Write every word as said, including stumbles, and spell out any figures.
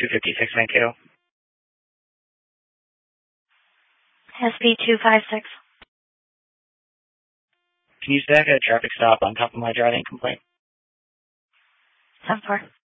two fifty-six, thank you. S P two five six. Can you stack a traffic stop on top of my driving complaint? ten four.